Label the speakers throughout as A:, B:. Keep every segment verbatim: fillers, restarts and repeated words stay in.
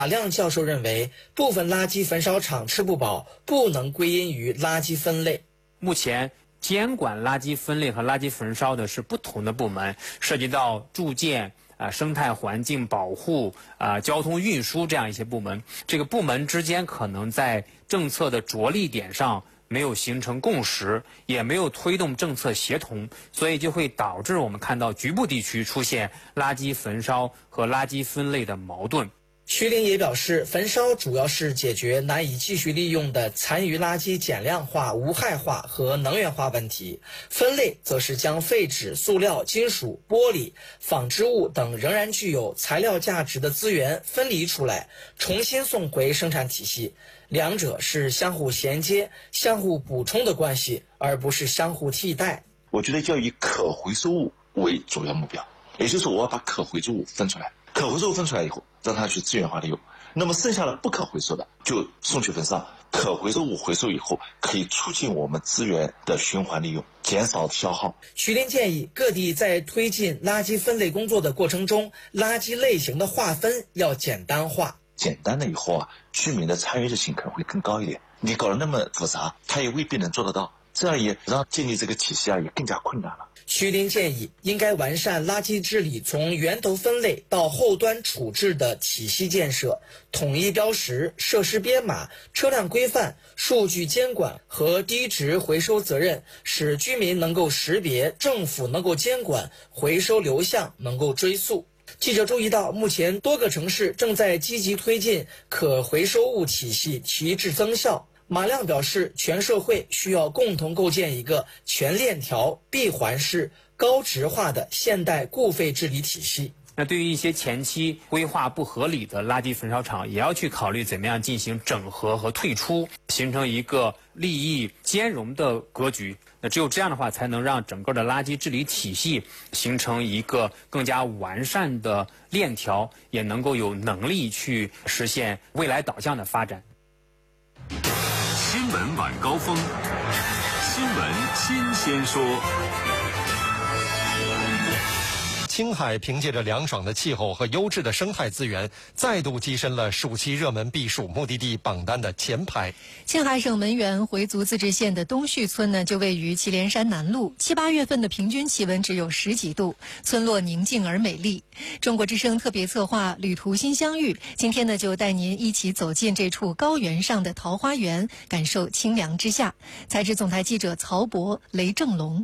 A: 马亮教授认为，部分垃圾焚烧厂吃不饱，不能归因于垃圾分类。
B: 目前监管垃圾分类和垃圾焚烧的是不同的部门，涉及到住建、啊生态环境保护、啊交通运输这样一些部门。这个部门之间可能在政策的着力点上没有形成共识，也没有推动政策协同，所以就会导致我们看到局部地区出现垃圾焚烧和垃圾分类的矛盾。
A: 徐林也表示，焚烧主要是解决难以继续利用的残余垃圾减量化、无害化和能源化问题，分类则是将废纸、塑料、金属、玻璃、纺织物等仍然具有材料价值的资源分离出来，重新送回生产体系。两者是相互衔接、相互补充的关系，而不是相互替代。
C: 我觉得要以可回收物为主要目标，也就是我要把可回收物分出来，可回收物分出来以后，让它去资源化利用。那么剩下的不可回收的就送去焚烧，可回收物回收以后，可以促进我们资源的循环利用，减少消耗。
A: 徐林建议各地在推进垃圾分类工作的过程中，垃圾类型的划分要简单化。
C: 简单了以后啊，居民的参与性可能会更高一点。你搞得那么复杂，他也未必能做得到，这样也让建立这个体系啊也更加困难了。
A: 徐林建议应该完善垃圾治理从源头分类到后端处置的体系建设，统一标识、设施编码、车辆规范、数据监管和低值回收责任，使居民能够识别，政府能够监管，回收流向能够追溯。记者注意到，目前多个城市正在积极推进可回收物体系提质增效。马亮表示，全社会需要共同构建一个全链条、闭环式、高质化的现代固废治理体系。
B: 那对于一些前期规划不合理的垃圾焚烧厂，也要去考虑怎么样进行整合和退出，形成一个利益兼容的格局。那只有这样的话，才能让整个的垃圾治理体系形成一个更加完善的链条，也能够有能力去实现未来导向的发展。
D: 新闻晚高峰，新闻新鲜说。
E: 青海凭借着凉爽的气候和优质的生态资源，再度跻身了暑期热门避暑目的地榜单的前排。
F: 青海省门源回族自治县的东序村呢，就位于祁连山南麓，七八月份的平均气温只有十几度，村落宁静而美丽。中国之声特别策划旅途新相遇，今天呢就带您一起走进这处高原上的桃花源，感受清凉之下。采制总台记者曹博、雷正龙。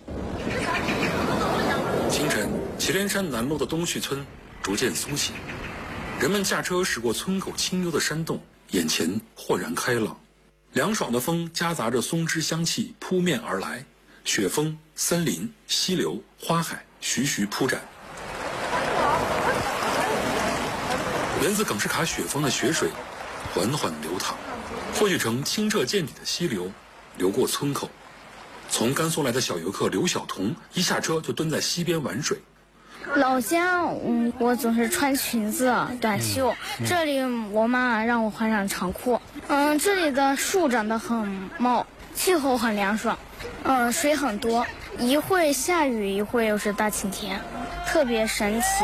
G: 清晨，祁连山南麓的东序村逐渐苏醒，人们驾车驶过村口清幽的山洞，眼前豁然开朗。凉爽的风夹杂着松枝香气扑面而来，雪峰、森林、溪流、花海徐徐铺展。源自耿士卡雪峰的雪水缓缓流淌，汇聚成清澈见底的溪流，流过村口。从甘肃来的小游客刘晓彤一下车就蹲在溪边玩水。
H: 老家，嗯，我总是穿裙子、短袖。嗯、这里我妈让我换上长裤。嗯，这里的树长得很茂，气候很凉爽。嗯，水很多，一会下雨，一会又是大晴天，特别神奇。